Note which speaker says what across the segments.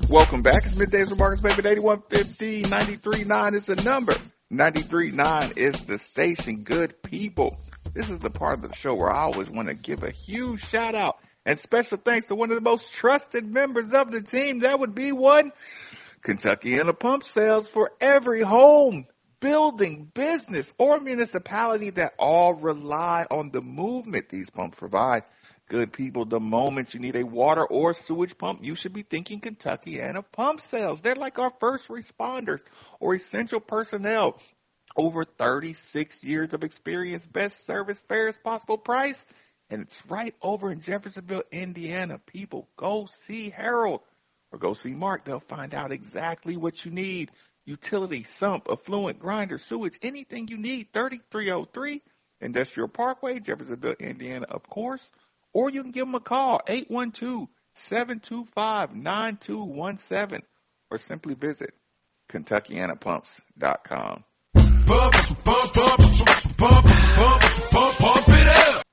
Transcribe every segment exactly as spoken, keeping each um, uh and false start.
Speaker 1: Welcome back. It's Middays with Marcus Baby. eighty-one fifty, ninety-three point nine is the number. ninety-three point nine is the station. Good people. This is the part of the show where I always want to give a huge shout out and special thanks to one of the most trusted members of the team. That would be one, Kentuckiana Pump Sales, for every home, building, business, or municipality that all rely on the movement these pumps provide. Good people, the moment you need a water or sewage pump, you should be thinking Kentuckiana Pump Sales. They're like our first responders or essential personnel. Over thirty-six years of experience, best service, fairest possible price. And it's right over in Jeffersonville, Indiana. People, go see Harold or go see Mark. They'll find out exactly what you need. Utility, sump, affluent, grinder, sewage, anything you need. thirty-three oh three Industrial Parkway, Jeffersonville, Indiana, of course. Or you can give them a call, eight one two, seven two five, nine two one seven. Or simply visit Kentuckiana Pumps dot com. Pump, pump, pump, pump, pump, pump, pump it up.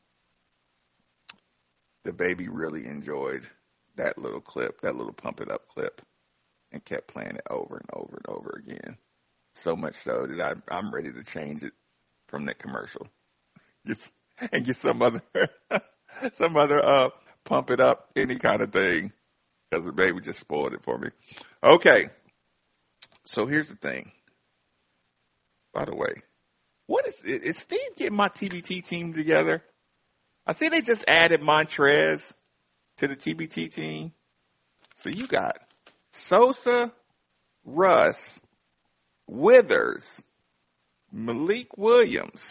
Speaker 1: The baby really enjoyed that little clip, that little pump it up clip, and kept playing it over and over and over again. So much so that I, I'm ready to change it from that commercial get, and get some other, some other uh, pump it up, any kind of thing, because the baby just spoiled it for me. Okay, so here's the thing. By the way, what is is Steve getting my T B T team together? I see they just added Montrez to the T B T team. So you got Sosa, Russ, Withers, Malik Williams,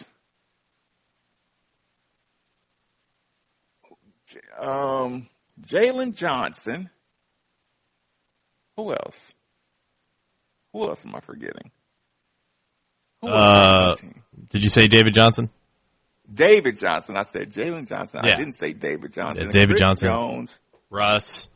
Speaker 1: um, Jalen Johnson. Who else? Who else am I forgetting?
Speaker 2: Uh, did you say David Johnson?
Speaker 1: David Johnson. I said Jalen Johnson.
Speaker 2: Yeah.
Speaker 1: I didn't say David Johnson.
Speaker 2: Yeah, David
Speaker 1: Chris
Speaker 2: Johnson.
Speaker 1: Jones.
Speaker 2: Russ.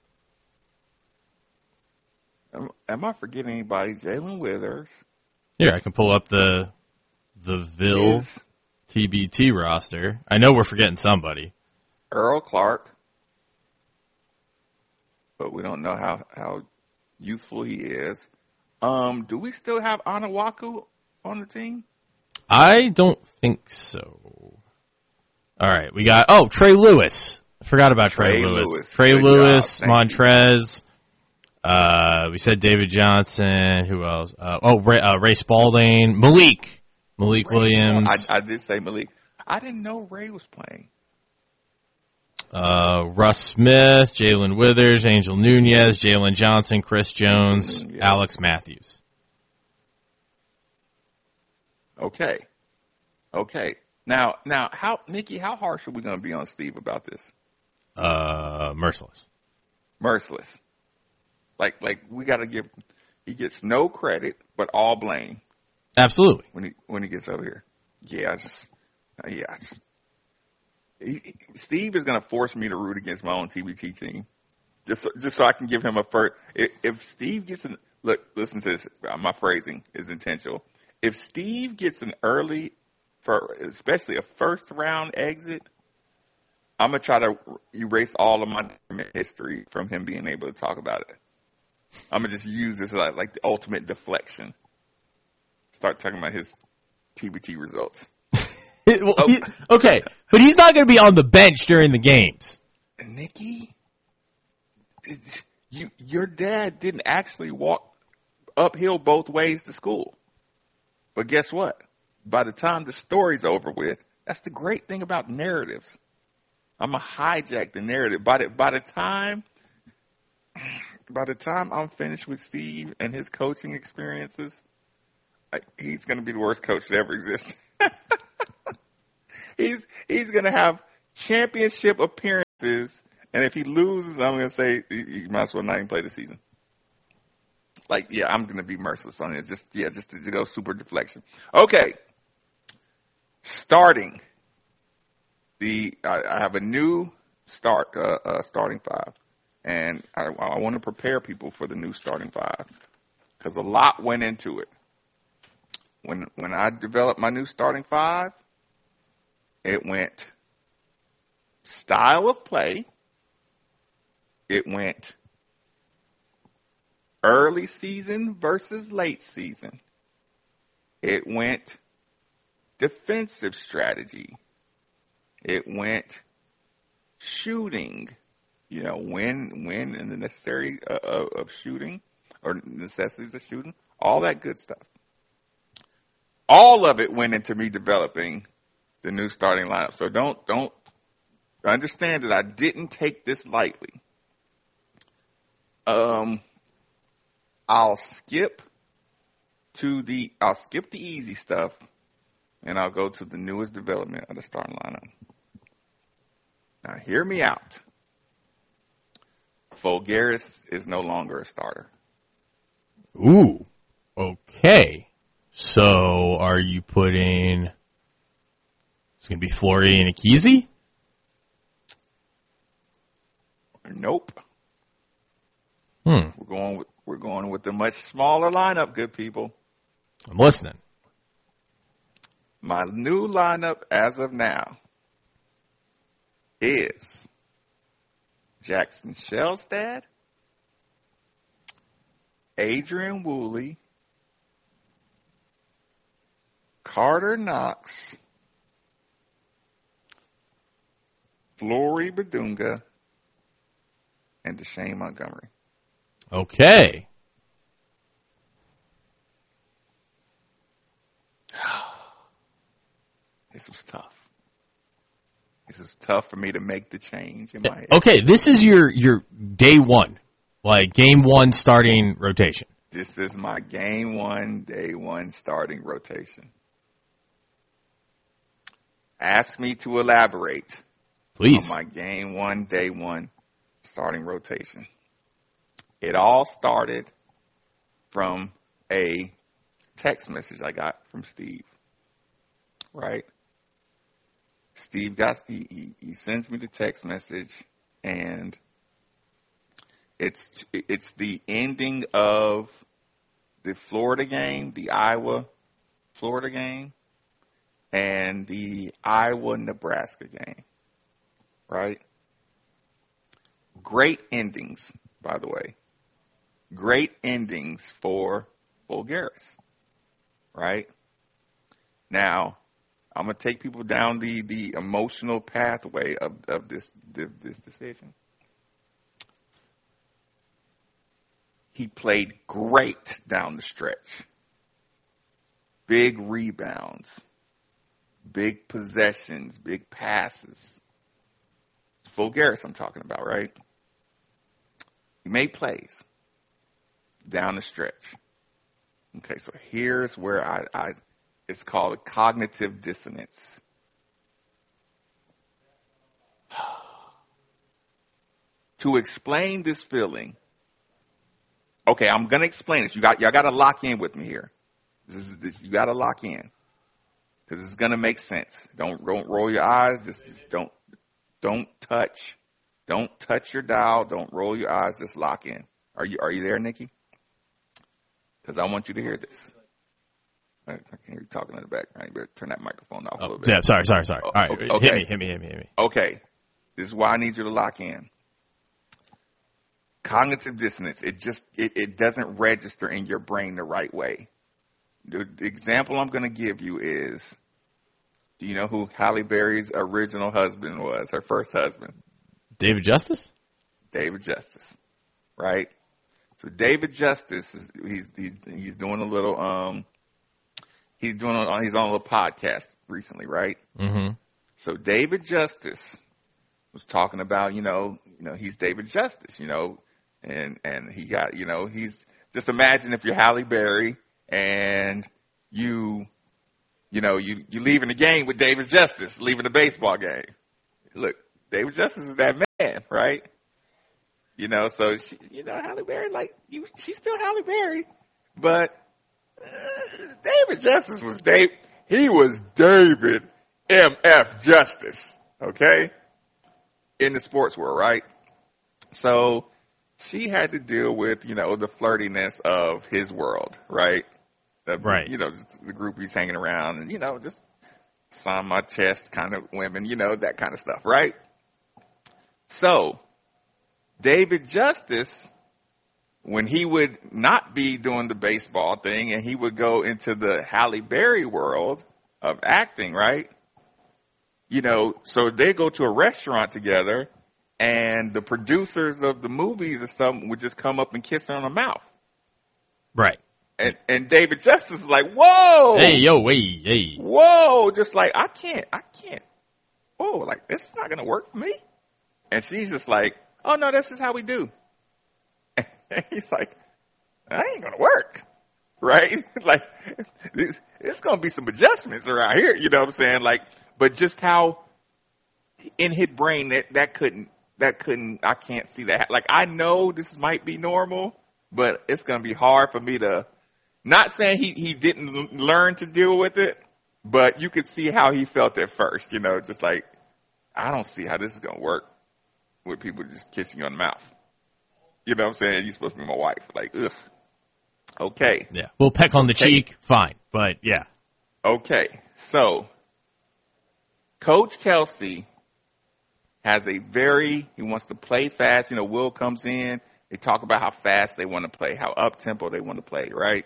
Speaker 1: Am, am I forgetting anybody? Jalen Withers.
Speaker 2: Here, I can pull up the the Ville
Speaker 1: Is
Speaker 2: T B T roster. I know we're forgetting somebody.
Speaker 1: Earl Clark. But we don't know how, how youthful he is. Um, do we still have Anawaku on the team?
Speaker 2: I don't think so. All right, we got, oh, Trey Lewis. I forgot about Trey,
Speaker 1: Trey
Speaker 2: Lewis.
Speaker 1: Lewis.
Speaker 2: Trey
Speaker 1: Good
Speaker 2: Lewis,
Speaker 1: job. Thank
Speaker 2: Montrez. Uh, we said David Johnson. Who else? Uh, oh, Ray, uh, Ray Spalding. Malik. Malik
Speaker 1: Ray,
Speaker 2: Williams.
Speaker 1: I, I did say Malik. I didn't know Ray was playing.
Speaker 2: Uh, Russ Smith, Jalen Withers, Angel Nunez, Jalen Johnson, Chris Jones,
Speaker 1: Mm, yeah.
Speaker 2: Alex Matthews.
Speaker 1: Okay. Okay. Now, now, how, Nikki, how harsh are we going to be on Steve about this?
Speaker 2: Uh, merciless.
Speaker 1: Merciless. Like, like we got to give, he gets no credit, but all blame
Speaker 2: Absolutely.
Speaker 1: when he, when he gets over here. Yeah, I just, uh, yeah, I just, he, he- Steve is going to force me to root against my own T B T team. Just, so- just so I can give him a first, if, if Steve gets an, look, listen to this, my phrasing is intentional. If Steve gets an early, for especially a first round exit, I'm going to try to erase all of my history from him being able to talk about it. I'm going to just use this as like, like the ultimate deflection. Start talking about his T B T results.
Speaker 2: Well, he- okay, but he's not going to be on the bench during the games.
Speaker 1: Nikki, you, your dad didn't actually walk uphill both ways to school. But guess what? By the time the story's over with, that's the great thing about narratives. I'm going to hijack the narrative. By the, by the time, by the time I'm finished with Steve and his coaching experiences, I, he's going to be the worst coach that ever existed. he's, he's going to have championship appearances. And if he loses, I'm going to say you might as well not even play the season. Like, yeah, I'm going to be merciless on it. Just, yeah, just to, to go super deflection. Okay. Starting. The, I, I have a new start, uh, uh, starting five. And I, I want to prepare people for the new starting five. Because a lot went into it. When, when I developed my new starting five, it went style of play. It went early season versus late season. It went defensive strategy. It went shooting, you know, when, when and the necessary uh, of shooting or necessities of shooting, all that good stuff. All of it went into me developing the new starting lineup. So don't, don't understand that I didn't take this lightly. Um, I'll skip to the, I'll skip the easy stuff and I'll go to the newest development of the starting lineup. Now hear me out. Voulgaris is no longer a starter.
Speaker 2: Ooh, okay. So are you putting, it's going to be Fleury and Akizi?
Speaker 1: Nope.
Speaker 2: Hmm.
Speaker 1: We're going with, we're going with the much smaller lineup, good people.
Speaker 2: I'm listening.
Speaker 1: My new lineup as of now is Jackson Shelstad, Adrian Woolley, Carter Knox, Flory Badunga, and Deshane Montgomery.
Speaker 2: Okay.
Speaker 1: This was tough. This is tough for me to make the change in my head.
Speaker 2: Okay, this is your, your day one, like game one starting rotation.
Speaker 1: This is my game one, day one starting rotation. Ask me to elaborate.
Speaker 2: Please.
Speaker 1: On my game one, day one starting rotation. It all started from a text message I got from Steve. Right? Steve got, he, he, he sends me the text message and it's, it's the ending of the Florida game, the Iowa Florida game, and the Iowa Nebraska game. Right? Great endings, by the way. Great endings for Voulgaris. Right? Now, I'm going to take people down the, the emotional pathway of, of this, this decision. He played great down the stretch. Big rebounds, big possessions, big passes. Voulgaris I'm talking about, right? He made plays down the stretch. Okay, so here's where I, I it's called cognitive dissonance. To explain this feeling, okay, I'm gonna explain this. You got y'all got to lock in with me here. This is this, you got to lock in because this is gonna make sense. Don't don't roll your eyes. Just, just don't don't touch. Don't touch your dial. Don't roll your eyes. Just lock in. Are you are you there, Nikki? Because I want you to hear this. I can hear you talking in the background. You better turn that microphone off
Speaker 2: oh,
Speaker 1: a little bit.
Speaker 2: Yeah, sorry, sorry, sorry. All right,
Speaker 1: okay.
Speaker 2: hit me, hit me, hit me, hit me.
Speaker 1: Okay, this is why I need you to lock in. Cognitive dissonance. It just it, it doesn't register in your brain the right way. The, the example I'm going to give you is, do you know who Halle Berry's original husband was? Her first husband.
Speaker 2: David Justice?
Speaker 1: David Justice, right? So David Justice is he's he's, he's doing a little um he's doing a, he's on a little podcast recently, right?
Speaker 2: Mm-hmm.
Speaker 1: So David Justice was talking about you know you know he's David Justice, you know, and and he got you know he's just imagine if you're Halle Berry and you you know you you leaving the game with David Justice, leaving the baseball game. Look, David Justice is that man, right? You know, so, she, you know, Halle Berry, like, you, she's still Halle Berry. But uh, David Justice was Dave. He was David M F Justice, okay? In the sports world, right? So she had to deal with, you know, the flirtiness of his world, right? The,
Speaker 2: right.
Speaker 1: You know, the group he's hanging around and, you know, just sign my chest kind of women, you know, that kind of stuff, right? So David Justice when he would not be doing the baseball thing and he would go into the Halle Berry world of acting, right? You know, so they go to a restaurant together and the producers of the movies or something would just come up and kiss her on the mouth.
Speaker 2: Right.
Speaker 1: And, and David Justice is like, whoa.
Speaker 2: Hey, yo, hey, hey.
Speaker 1: Whoa. Just like, I can't, I can't. Whoa, like, this is not going to work for me. And she's just like, oh, no, this is how we do. And he's like, that ain't going to work. Right? Like, there's, there's going to be some adjustments around here. You know what I'm saying? Like, but just how in his brain that, that couldn't, that couldn't, I can't see that. Like, I know this might be normal, but it's going to be hard for me to, not saying he, he didn't learn to deal with it, but you could see how he felt at first, you know, just like, I don't see how this is going to work with people just kissing you on the mouth. You know what I'm saying? You're supposed to be my wife. Like, ugh. Okay.
Speaker 2: Yeah. We'll peck on the
Speaker 1: okay.
Speaker 2: cheek. Fine. But, yeah.
Speaker 1: Okay. So, Coach Kelsey has a very, he wants to play fast. You know, Will comes in. They talk about how fast they want to play, how up-tempo they want to play, right?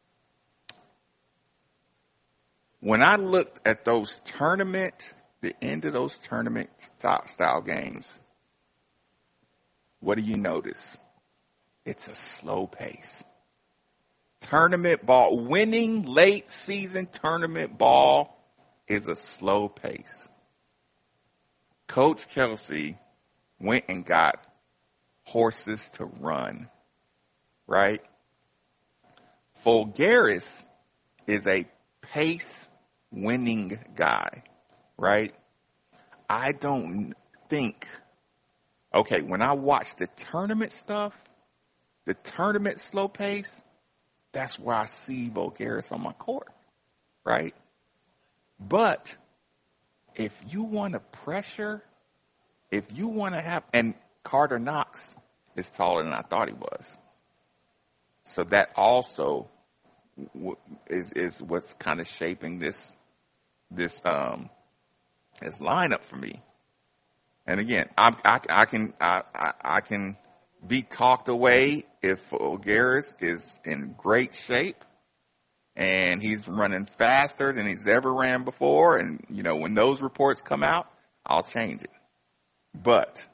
Speaker 1: When I looked at those tournament, the end of those tournament style games, what do you notice? It's a slow pace. Tournament ball, winning late season tournament ball is a slow pace. Coach Kelsey went and got horses to run, right? Fulgaris is a pace winning guy, right? I don't think, okay, when I watch the tournament stuff, the tournament slow pace, that's where I see Fulgaris on my court, right? But if you want to pressure, if you want to have, and Carter Knox is taller than I thought he was. So that also w- is, is what's kind of shaping this, this, um, this lineup for me. And again, I, I, I can, I, I, I can be talked away if Fulgaris is in great shape and he's running faster than he's ever ran before. And, you know, when those reports come out, I'll change it. But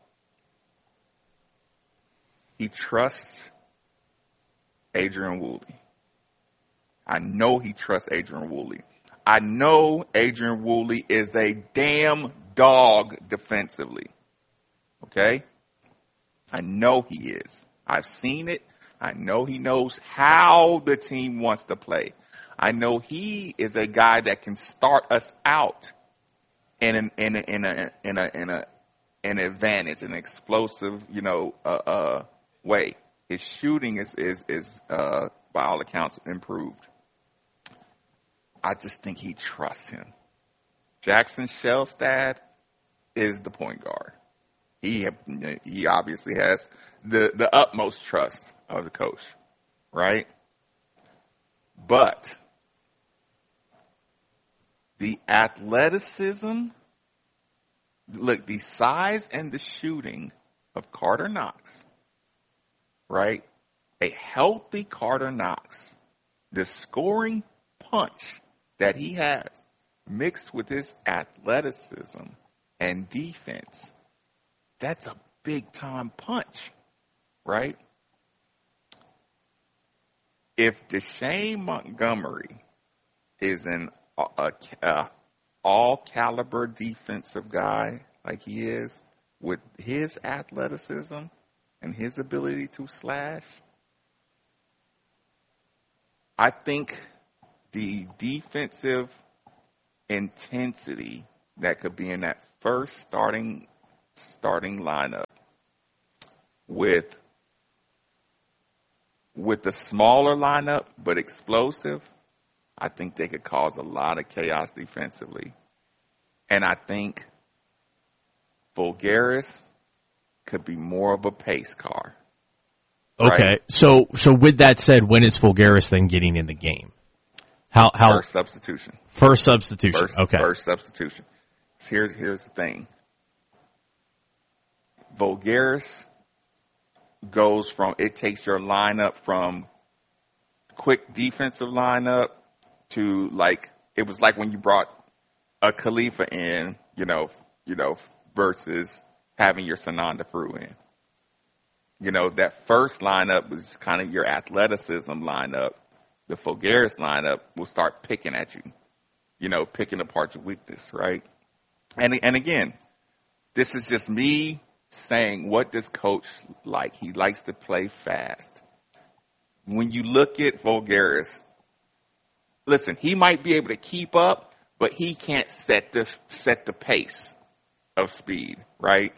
Speaker 1: he trusts Adrian Woolley. I know he trusts Adrian Woolley. I know Adrian Woolley is a damn dog defensively. Okay? I know he is. I've seen it. I know he knows how the team wants to play. I know he is a guy that can start us out in an in a in a in a in a an advantage, an explosive, you know, uh, uh way. His shooting is is is uh by all accounts improved. I just think he trusts him. Jackson Shelstad is the point guard. He he obviously has the, the utmost trust of the coach, right? But the athleticism, look, the size and the shooting of Carter Knox, right? A healthy Carter Knox, the scoring punch that he has mixed with his athleticism and defense, that's a big time punch, right? If Deshane Montgomery is an a, a, a all caliber defensive guy like he is, with his athleticism and his ability to slash, I think the defensive intensity that could be in that first starting starting lineup with with the smaller lineup but explosive, I think they could cause a lot of chaos defensively. And I think Fulgaris could be more of a pace car.
Speaker 2: Okay.
Speaker 1: Right?
Speaker 2: So so with that said, when is Fulgaris then getting in the game? How how
Speaker 1: First substitution.
Speaker 2: First substitution.
Speaker 1: First,
Speaker 2: okay.
Speaker 1: First substitution. So here's here's the thing. Fulgaris goes from, it takes your lineup from quick defensive lineup to like, it was like when you brought a Khalifa in, you know, you know, versus having your Sananda Fru in. You know, that first lineup was kind of your athleticism lineup. The Voulgaris lineup will start picking at you, you know, picking apart your weakness, right? And and again, this is just me saying, what does coach like? He likes to play fast. When you look at Voulgaris, listen, he might be able to keep up, but he can't set the set the pace of speed, right?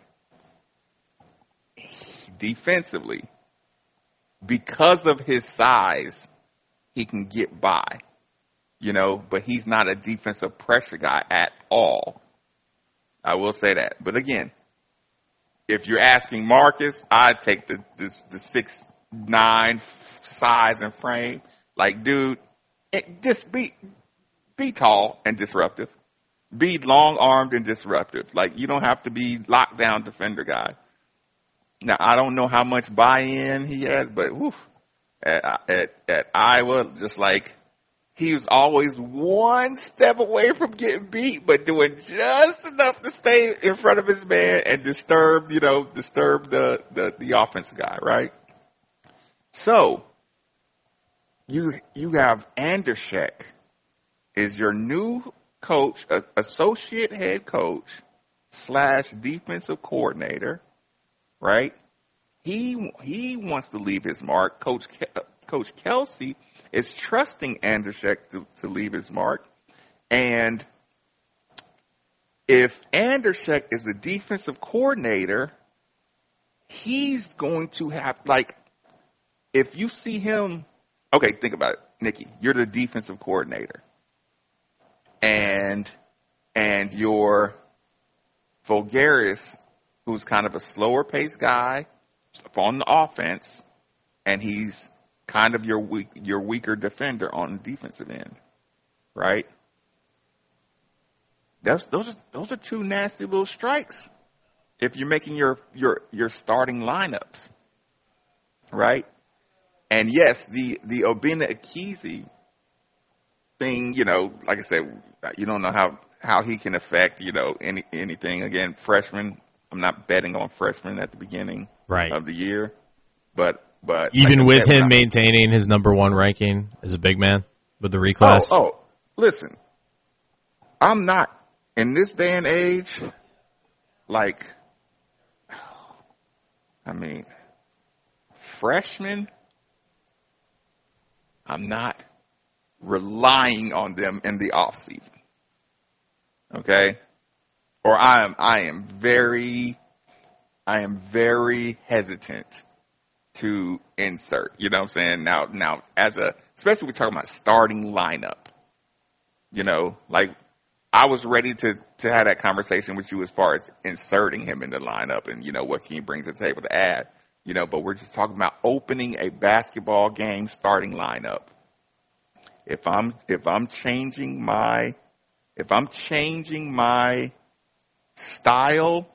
Speaker 1: Defensively, because of his size, he can get by, you know, but he's not a defensive pressure guy at all. I will say that. But again, if you're asking Marcus, I'd take the the, the six nine size and frame. Like, dude, it, just be be tall and disruptive. Be long armed and disruptive. Like, you don't have to be lockdown defender guy. Now, I don't know how much buy-in he has, but whew, at, at, at Iowa, just like he was always one step away from getting beat, but doing just enough to stay in front of his man and disturb, you know, disturb the, the, the offensive guy, right? So, you you have Andershek is your new coach, uh, associate head coach slash defensive coordinator. Right? He he wants to leave his mark. Coach Ke- Coach Kelsey is trusting Andershek to, to leave his mark. And if Andershek is the defensive coordinator, he's going to have, like, if you see him, okay, think about it, Nikki. You're the defensive coordinator. And and your Voulgaris, who's kind of a slower paced guy on the offense, and he's kind of your weak, your weaker defender on the defensive end, right? Those those are, those are two nasty little strikes if you're making your your your starting lineups, right? And yes, the the Obinna Ekezie thing, you know, like I said, you don't know how how he can affect, you know, any anything. Again, freshman. I'm not betting on freshmen at the beginning
Speaker 2: right.
Speaker 1: of the year, but but
Speaker 2: even
Speaker 1: like
Speaker 2: with
Speaker 1: said,
Speaker 2: him
Speaker 1: I,
Speaker 2: maintaining his number one ranking as a big man with the reclass.
Speaker 1: Oh, oh, listen, I'm not in this day and age. Like, I mean, freshmen. I'm not relying on them in the off season. Okay. Or I am, I am very, I am very hesitant to insert. You know what I'm saying? Now, now, as a, especially we're talking about starting lineup. You know, like I was ready to to have that conversation with you as far as inserting him in the lineup and you know what he brings to the table to add. You know, but we're just talking about opening a basketball game starting lineup. If I'm if I'm changing my if I'm changing my style,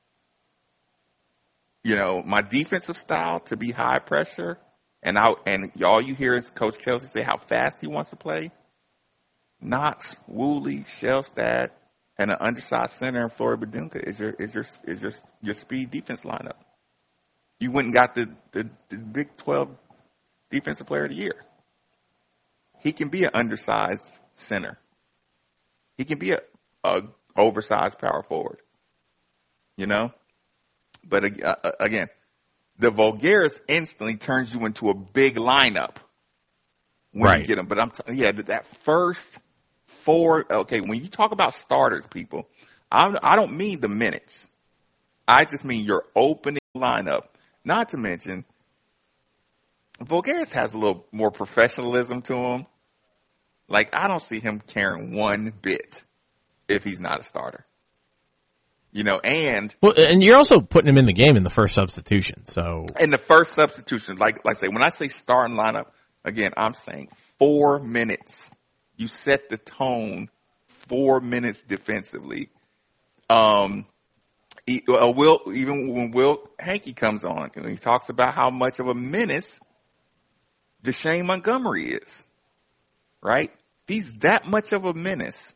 Speaker 1: you know, my defensive style to be high pressure, and I and all you hear is Coach Kelsey say how fast he wants to play. Knox, Woolley, Shellstad, and an undersized center in Flory Badunka is your is your is your your speed defense lineup. You went and got the, the, the Big twelve Defensive Player of the Year. He can be an undersized center. He can be a, a oversized power forward. You know? But uh, again, the Voulgaris instantly turns you into a big lineup when
Speaker 2: right.
Speaker 1: you get him. But I'm t- yeah, that first four. Okay, when you talk about starters, people, I'm, I don't mean the minutes. I just mean your opening lineup. Not to mention, Voulgaris has a little more professionalism to him. Like, I don't see him caring one bit if he's not a starter. You know, and
Speaker 2: well, and you're also putting him in the game in the first substitution. So
Speaker 1: in the first substitution, like like I say, when I say starting lineup, again, I'm saying four minutes. You set the tone four minutes defensively. Um, he, uh, Will, even when Will Hankey comes on, and he talks about how much of a menace Deshane Montgomery is, right? He's that much of a menace.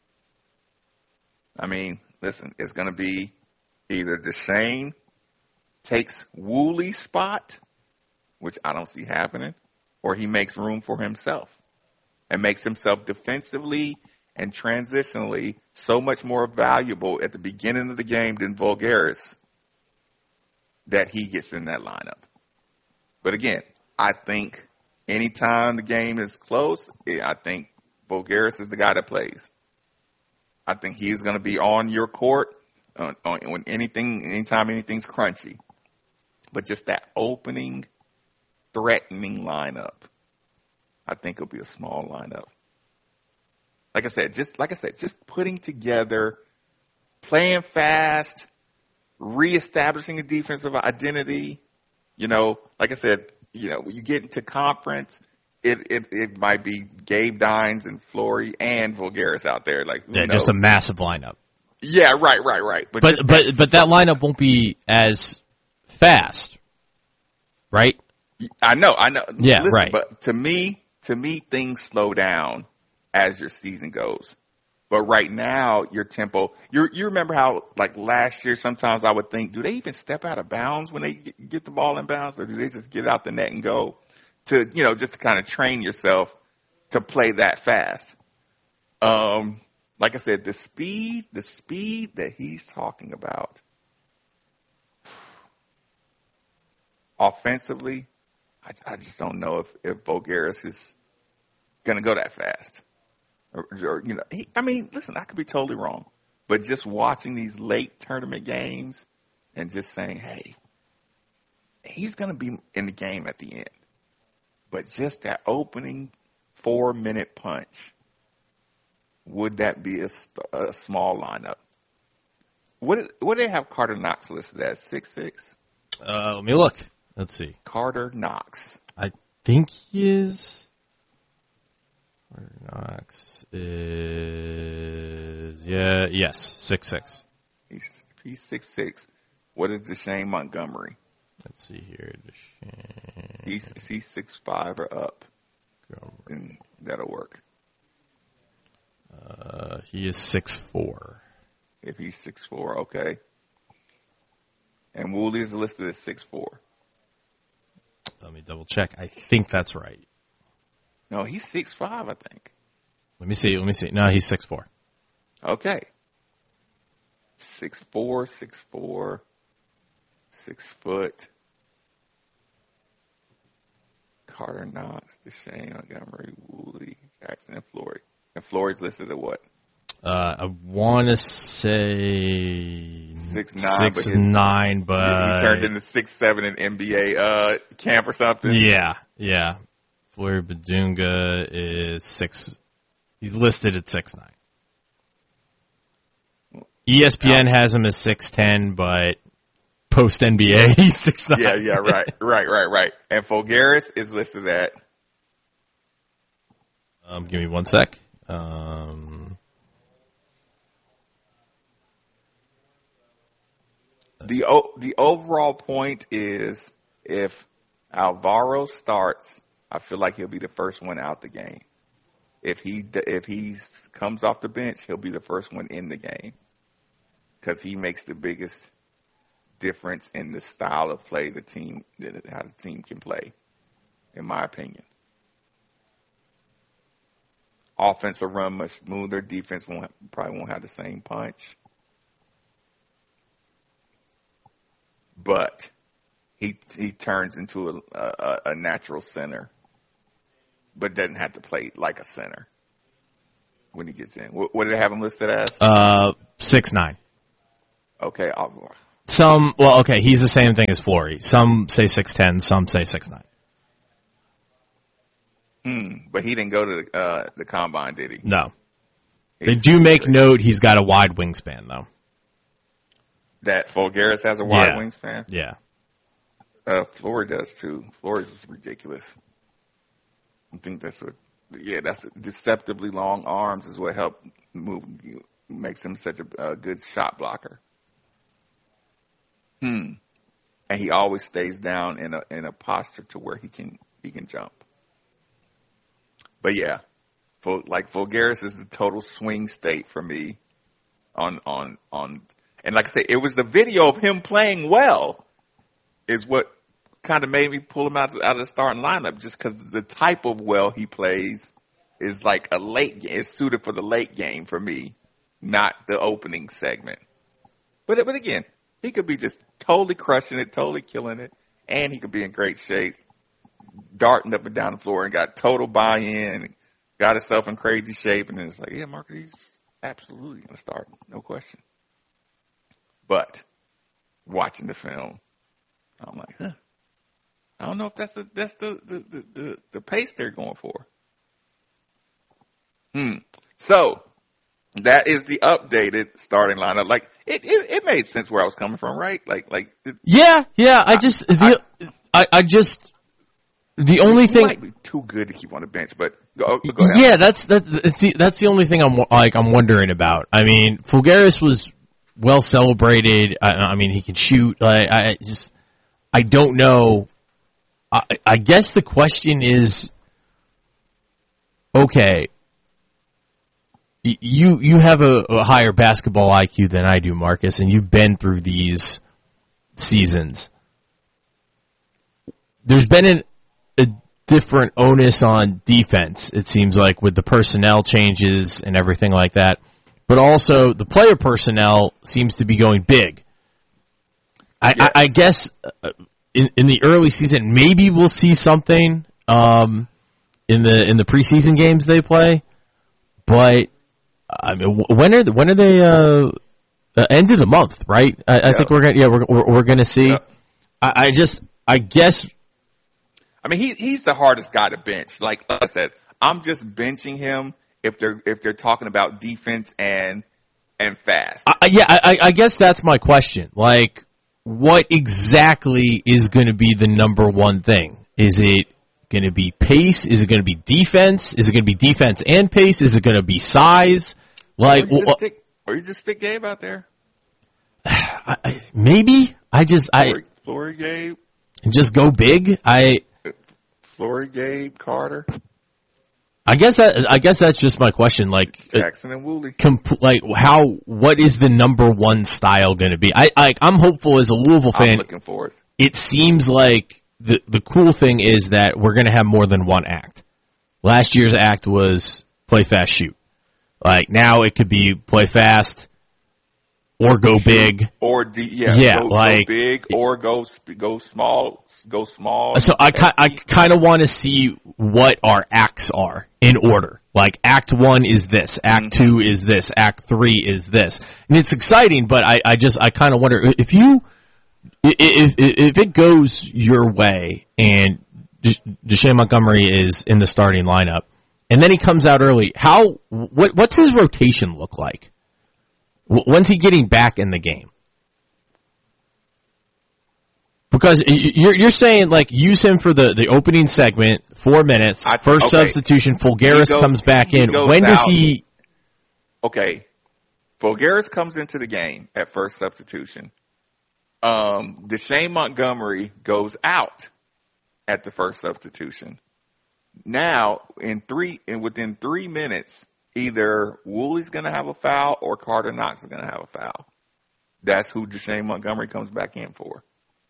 Speaker 1: I mean, listen, it's going to be either Deshane takes Wooley's spot, which I don't see happening, or he makes room for himself and makes himself defensively and transitionally so much more valuable at the beginning of the game than Voulgaris that he gets in that lineup. But again, I think anytime the game is close, I think Voulgaris is the guy that plays. I think he's going to be on your court on, on, when anything, anytime anything's crunchy. But just that opening, threatening lineup, I think it'll be a small lineup. Like I said, just like I said, just putting together, playing fast, reestablishing a defensive identity. You know, like I said, you know, when you get into conference, it it, it might be Gabe Dines and Flory and Voulgaris out there. Like,
Speaker 2: yeah, just a massive lineup.
Speaker 1: Yeah, right, right, right.
Speaker 2: But but but, that, but that lineup won't be as fast, right?
Speaker 1: I know, I know.
Speaker 2: Yeah,
Speaker 1: Listen,
Speaker 2: right.
Speaker 1: But to me, to me, things slow down as your season goes. But right now, your tempo, you you remember how, like, last year, sometimes I would think, do they even step out of bounds when they get, get the ball in bounds, or do they just get out the net and go to, you know, just to kind of train yourself to play that fast? Um, like I said, the speed, the speed that he's talking about, offensively, I, I just don't know if, if Voulgaris is going to go that fast. Or, or, you know, he, I mean, listen, I could be totally wrong, but just watching these late tournament games and just saying, hey, he's going to be in the game at the end. But just that opening four-minute punch, would that be a, a small lineup? What what do they have Carter Knox listed as? six six?
Speaker 2: Uh, let me look. Let's see.
Speaker 1: Carter Knox.
Speaker 2: I think he is. Carter Knox is yeah, yes, six six.
Speaker 1: He's he's six six. What is Deshane Montgomery?
Speaker 2: Let's see here. Deshane.
Speaker 1: He's he's six five or up.
Speaker 2: Montgomery.
Speaker 1: And that'll work.
Speaker 2: Uh, he is six four.
Speaker 1: If he's six four, okay. And Woolley is listed as six four.
Speaker 2: Let me double check. I think that's right.
Speaker 1: No, he's six five, I think.
Speaker 2: Let me see. Let me see. No, he's six four.
Speaker 1: Okay. six four, six four, six foot. Carter Knox, Deshane Montgomery, Woolley, Jackson, and Flory. And Flory's listed at what?
Speaker 2: Uh, I want to say
Speaker 1: six nine,
Speaker 2: six
Speaker 1: but his,
Speaker 2: nine, but
Speaker 1: he turned into six seven in N B A uh, camp or something.
Speaker 2: Yeah, yeah. Flory Badunga is six. He's listed at six nine. E S P N
Speaker 1: now,
Speaker 2: has him as six ten, but post N B A he's six nine.
Speaker 1: Yeah, yeah, right, right, right, right. And Voulgaris is listed at.
Speaker 2: Um, give me one sec. Um.
Speaker 1: The o- the overall point is if Alvaro starts, I feel like he'll be the first one out the game. If he if he comes off the bench, he'll be the first one in the game because he makes the biggest difference in the style of play the team how the team can play, in my opinion. Offense will run much smoother. Defense won't probably won't have the same punch. But he he turns into a, a, a natural center, but doesn't have to play like a center when he gets in. What, what did they have him listed as?
Speaker 2: Uh, six nine.
Speaker 1: Okay, I'll,
Speaker 2: Some well, okay, he's the same thing as Flory. Some say six ten, some say six nine.
Speaker 1: hmm, but he didn't go to the, uh, the combine, did he?
Speaker 2: No. They do make note he's got a wide wingspan, though.
Speaker 1: That Voulgaris has a wide
Speaker 2: Yeah.
Speaker 1: wingspan?
Speaker 2: Yeah.
Speaker 1: Uh, Flory does too. Flory's is ridiculous. I think that's what, yeah, that's deceptively long arms is what help move, makes him such a, a good shot blocker. Hmm. And he always stays down in a in a posture to where he can he can jump. But yeah, for, like Voulgaris is the total swing state for me. On on on, and like I say, it was the video of him playing well is what kind of made me pull him out out of the starting lineup. Just because the type of well he plays is like a late game. It's suited for the late game for me, not the opening segment. But but again, he could be just totally crushing it, totally killing it, and he could be in great shape, darting up and down the floor, and got total buy-in, and got himself in crazy shape, and then it's like, yeah, Marcus, he's absolutely going to start, no question. But watching the film, I'm like, huh, I don't know if that's the that's the the the, the, the pace they're going for. Hmm. So that is the updated starting lineup. Like it, it, it made sense where I was coming from, right? Like, like. It,
Speaker 2: yeah, yeah. I, I just, the, I, I just, the only thing
Speaker 1: might be too good to keep on the bench, but go, go ahead.
Speaker 2: Yeah, that's that, that's the that's the only thing I'm like I'm wondering about. I mean, Voulgaris was well celebrated. I, I mean, he can shoot. Like, I just, I don't know. I, I guess the question is, okay. You you have a, a higher basketball I Q than I do, Marcus, and you've been through these seasons. There's been an, a different onus on defense, it seems like, with the personnel changes and everything like that. But also, the player personnel seems to be going big. I, yes. I, I guess in, in the early season, maybe we'll see something um, in the in the preseason games they play, but. I mean, when are when are they? Uh, uh, end of the month, right? I, I yeah. think we're gonna yeah we're we're, we're gonna see. Yeah. I, I just I guess.
Speaker 1: I mean, he he's the hardest guy to bench. Like I said, I'm just benching him if they're if they're talking about defense and and fast.
Speaker 2: I, yeah, I, I guess that's my question. Like, what exactly is going to be the number one thing? Is it going to be pace? Is it going to be defense? Is it going to be defense and pace? Is it going to be size? Like,
Speaker 1: or you just, stick, or you just stick Gabe out there.
Speaker 2: I, I, maybe I just
Speaker 1: Flory,
Speaker 2: I
Speaker 1: Flory Gabe,
Speaker 2: just go big. I
Speaker 1: Flory Gabe Carter.
Speaker 2: I guess that I guess that's just my question. Like
Speaker 1: Jackson and Woolley.
Speaker 2: Comp- like how? What is the number one style going to be? I, I I'm hopeful as a Louisville fan.
Speaker 1: I'm looking for it.
Speaker 2: It seems like the the cool thing is that we're going to have more than one act. Last year's act was play fast, shoot. Like now it could be play fast or go shoot, big
Speaker 1: or de- yeah,
Speaker 2: yeah,
Speaker 1: go,
Speaker 2: like
Speaker 1: go big or go go small, go small.
Speaker 2: So I I kind of want to see what our acts are in order. Like act one is this, act mm-hmm. two is this, act three is this, and it's exciting. But I I just I kind of wonder if you if if it goes your way and Deshaun Montgomery is in the starting lineup. And then he comes out early. How? What? What's his rotation look like? When's he getting back in the game? Because you're you're saying like use him for the, the opening segment, four minutes, I, first okay. substitution. Fulgaris goes, comes back in. When does out. he?
Speaker 1: Okay, Fulgaris comes into the game at first substitution. Um, Deshaun Montgomery goes out at the first substitution. Now, in three, and within three minutes, either Woolley's going to have a foul or Carter Knox is going to have a foul. That's who Deshaun Montgomery comes back in for.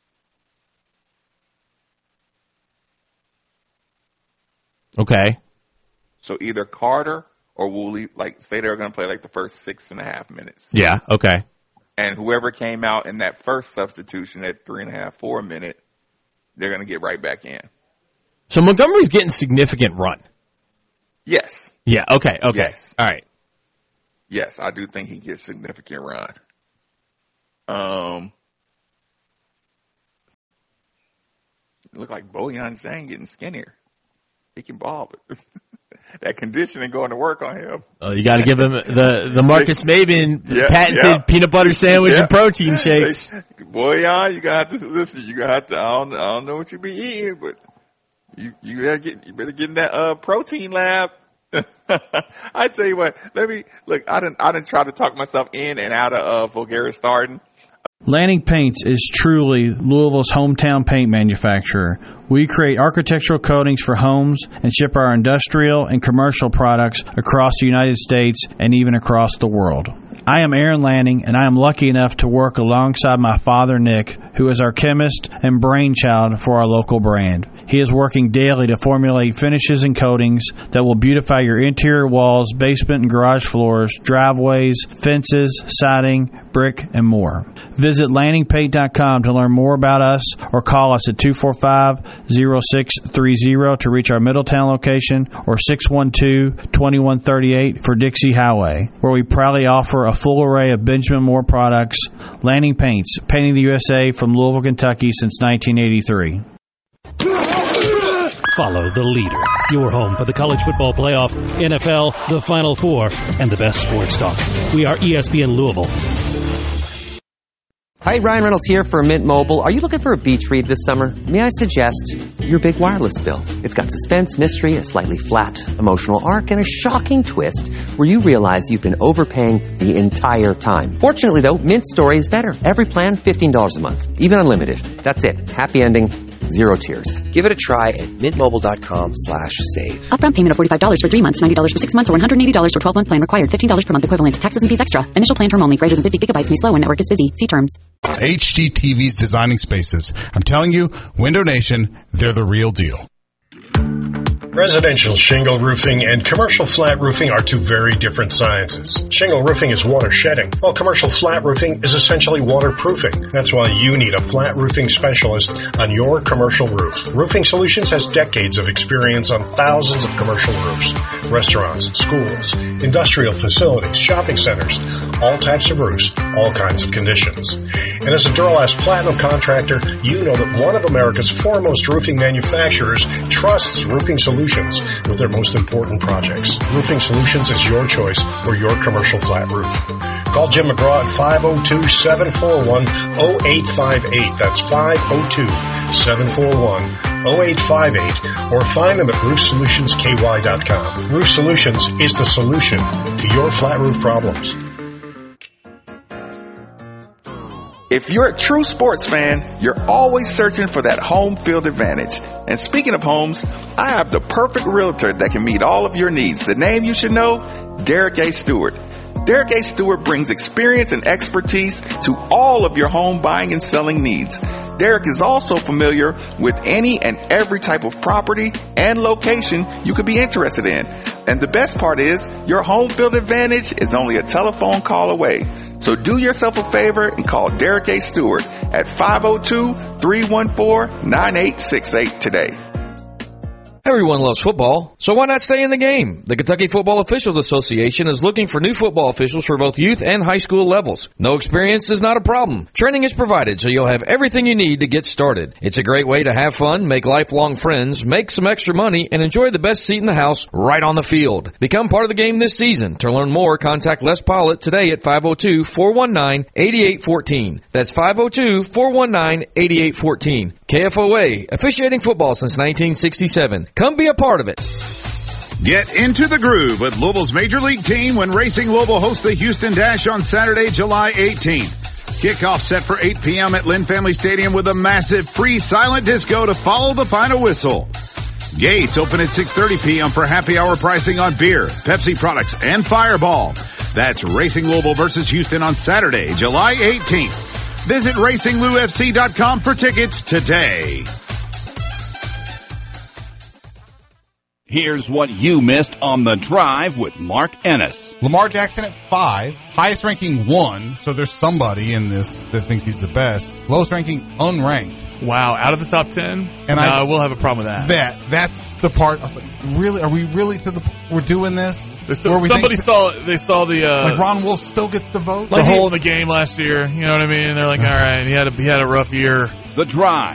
Speaker 2: Okay.
Speaker 1: So either Carter or Woolley, like, say they're going to play like the first six and a half minutes.
Speaker 2: Yeah, okay.
Speaker 1: And whoever came out in that first substitution at three and a half, four minute, they're going to get right back in.
Speaker 2: So Montgomery's getting significant run.
Speaker 1: Yes.
Speaker 2: Yeah, okay, okay.
Speaker 1: Yes.
Speaker 2: All right.
Speaker 1: Yes, I do think he gets significant run. Um, it look like Bojan Zhang getting skinnier. He can ball, but that conditioning going to work on him.
Speaker 2: Oh, you got to give him the, the Marcus Maben
Speaker 1: yeah,
Speaker 2: patented
Speaker 1: yeah.
Speaker 2: peanut butter sandwich
Speaker 1: yeah.
Speaker 2: and protein shakes.
Speaker 1: Bojan, you got to listen. You got to. I don't, I don't know what you be eating, but. You you better get you better get in that uh, protein lab. I tell you what, let me look. I didn't I didn't try to talk myself in and out of uh, Fulgaris starting.
Speaker 3: Lanning Paints is truly Louisville's hometown paint manufacturer. We create architectural coatings for homes and ship our industrial and commercial products across the United States and even across the world. I am Aaron Lanning, and I am lucky enough to work alongside my father, Nick, who is our chemist and brainchild for our local brand. He is working daily to formulate finishes and coatings that will beautify your interior walls, basement and garage floors, driveways, fences, siding, brick, and more. Visit lanning paint dot com to learn more about us or call us at two four five, zero six three zero to reach our Middletown location or six one two, two one three eight for Dixie Highway, where we proudly offer a full array of Benjamin Moore products. Lanning Paints, painting the U S A from Louisville, Kentucky since nineteen eighty-three.
Speaker 4: Follow the leader. Your home for the college football playoff, N F L, the Final Four, and the best sports talk. We are E S P N Louisville.
Speaker 5: Hi, Ryan Reynolds here for Mint Mobile. Are you looking for a beach read this summer? May I suggest your big wireless bill? It's got suspense, mystery, a slightly flat emotional arc, and a shocking twist where you realize you've been overpaying the entire time. Fortunately, though, Mint story is better. Every plan, fifteen dollars a month. Even unlimited. That's it. Happy ending. Zero tears. Give it a try at mintmobile.com slash save.
Speaker 6: Upfront payment of forty-five dollars for three months, ninety dollars for six months, or one hundred eighty dollars for twelve-month plan required. fifteen dollars per month equivalent. Taxes and fees extra. Initial plan term only. Greater than fifty gigabytes may slow when network is busy. See terms.
Speaker 7: H G T V's Designing Spaces. I'm telling you, Window Nation, they're the real deal.
Speaker 8: Residential shingle roofing and commercial flat roofing are two very different sciences. Shingle roofing is water shedding, while commercial flat roofing is essentially waterproofing. That's why you need a flat roofing specialist on your commercial roof. Roofing Solutions has decades of experience on thousands of commercial roofs, restaurants, schools, industrial facilities, shopping centers, all types of roofs, all kinds of conditions. And as a Duralast Platinum contractor, you know that one of America's foremost roofing manufacturers trusts Roofing Solutions with their most important projects. Roofing Solutions is your choice for your commercial flat roof. Call Jim McGraw at five oh two, seven four one, oh eight five eight. That's five oh two, seven four one, oh eight five eight. Or find them at roof solutions k y dot com. Roof Solutions is the solution to your flat roof problems.
Speaker 1: If you're a true sports fan, you're always searching for that home field advantage. And speaking of homes, I have the perfect realtor that can meet all of your needs. The name you should know, Derek A. Stewart. Derek A. Stewart brings experience and expertise to all of your home buying and selling needs. Derek is also familiar with any and every type of property and location you could be interested in. And the best part is, your home field advantage is only a telephone call away. So do yourself a favor and call Derek A. Stewart at five oh two, three one four, nine eight six eight today.
Speaker 9: Everyone loves football, so why not stay in the game? The Kentucky Football Officials Association is looking for new football officials for both youth and high school levels. No experience is not a problem. Training is provided, so you'll have everything you need to get started. It's a great way to have fun, make lifelong friends, make some extra money, and enjoy the best seat in the house right on the field. Become part of the game this season. To learn more, contact Les Pollitt today at five oh two, four one nine, eight eight one four. That's five oh two, four one nine, eight eight one four. K F O A, officiating football since nineteen sixty-seven. Come be a part of it.
Speaker 10: Get into the groove with Louisville's Major League team when Racing Louisville hosts the Houston Dash on Saturday, July eighteenth. Kickoff set for eight p.m. at Lynn Family Stadium with a massive free silent disco to follow the final whistle. Gates open at six thirty p.m. for happy hour pricing on beer, Pepsi products, and Fireball. That's Racing Louisville versus Houston on Saturday, July eighteenth. Visit racing lou f c dot com for tickets today.
Speaker 11: Here's what you missed on The Drive with Mark Ennis.
Speaker 7: Lamar Jackson at five, highest ranking one, so there's somebody in this that thinks he's the best. Lowest ranking unranked.
Speaker 12: Wow, out of the top ten?
Speaker 7: And
Speaker 12: no,
Speaker 7: I
Speaker 12: will have a problem with that.
Speaker 7: That that's the part. I was like, really? Are we really to the? We're doing this?
Speaker 12: Still, somebody saw they saw the uh,
Speaker 7: like Ron Wolf still gets the vote.
Speaker 12: The like hole he, in the game last year. You know what I mean? And they're like, all right, he had a he had a rough year.
Speaker 11: The Drive.